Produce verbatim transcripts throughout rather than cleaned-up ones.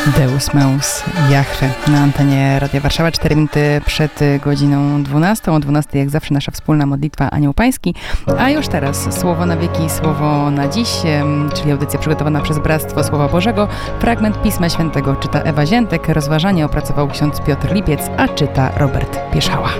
Deus Meus Jahwe na antenie Radia Warszawa. Cztery minuty przed godziną dwunastą. O dwunastej jak zawsze nasza wspólna modlitwa Anioł Pański. A już teraz Słowo na wieki, Słowo na dziś, czyli audycja przygotowana przez Bractwo Słowa Bożego. Fragment Pisma Świętego czyta Ewa Ziętek. Rozważanie opracował ksiądz Piotr Lipiec, a czyta Robert Pieszała.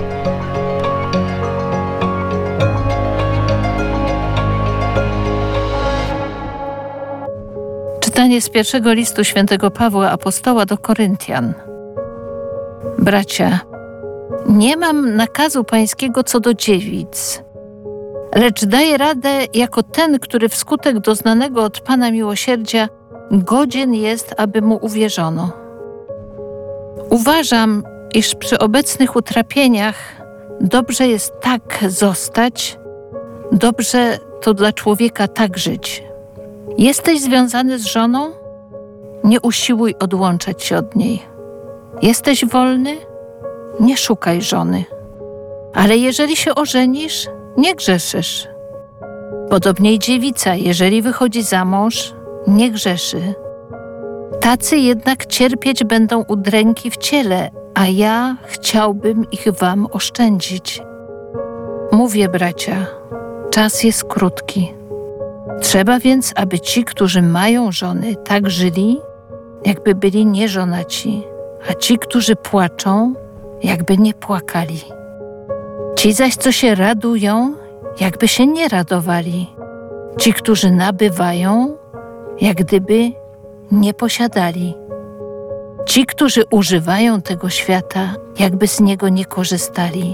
Czytanie z pierwszego listu świętego Pawła Apostoła do Koryntian. Bracia, nie mam nakazu pańskiego co do dziewic, lecz daję radę jako ten, który wskutek doznanego od Pana miłosierdzia godzien jest, aby mu uwierzono. Uważam, iż przy obecnych utrapieniach dobrze jest tak zostać, dobrze to dla człowieka tak żyć. Jesteś związany z żoną? Nie usiłuj odłączać się od niej. Jesteś wolny? Nie szukaj żony. Ale jeżeli się ożenisz, nie grzeszysz. Podobnie i dziewica, jeżeli wychodzi za mąż, nie grzeszy. Tacy jednak cierpieć będą udręki w ciele, a ja chciałbym ich wam oszczędzić. Mówię, bracia, czas jest krótki. Trzeba więc, aby ci, którzy mają żony, tak żyli, jakby byli nieżonaci, a ci, którzy płaczą, jakby nie płakali. Ci zaś, co się radują, jakby się nie radowali. Ci, którzy nabywają, jak gdyby nie posiadali. Ci, którzy używają tego świata, jakby z niego nie korzystali.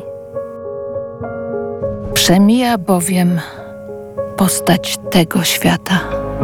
Przemija bowiem postać tego świata.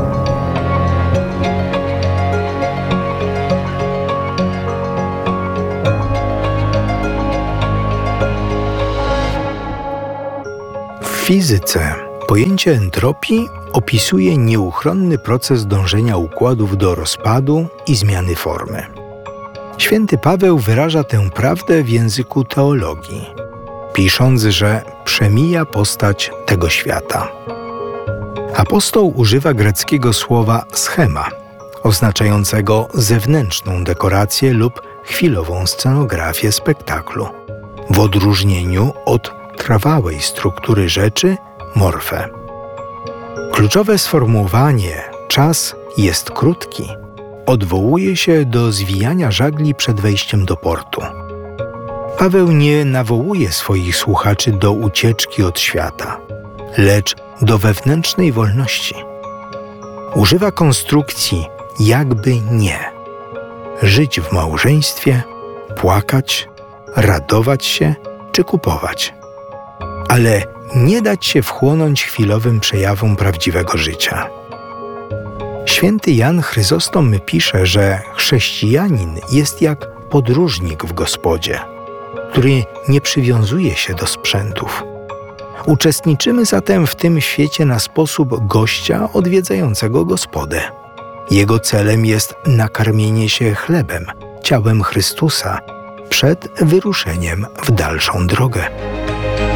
W fizyce pojęcie entropii opisuje nieuchronny proces dążenia układów do rozpadu i zmiany formy. Święty Paweł wyraża tę prawdę w języku teologii, pisząc, że przemija postać tego świata. Apostoł używa greckiego słowa schema, oznaczającego zewnętrzną dekorację lub chwilową scenografię spektaklu, w odróżnieniu od trwałej struktury rzeczy, morfę. Kluczowe sformułowanie „czas jest krótki” odwołuje się do zwijania żagli przed wejściem do portu. Paweł nie nawołuje swoich słuchaczy do ucieczki od świata, lecz do wewnętrznej wolności. Używa konstrukcji jakby nie. Żyć w małżeństwie, płakać, radować się czy kupować. Ale nie dać się wchłonąć chwilowym przejawom prawdziwego życia. Święty Jan Chryzostom pisze, że chrześcijanin jest jak podróżnik w gospodzie, który nie przywiązuje się do sprzętów. Uczestniczymy zatem w tym świecie na sposób gościa odwiedzającego gospodę. Jego celem jest nakarmienie się chlebem, ciałem Chrystusa, przed wyruszeniem w dalszą drogę.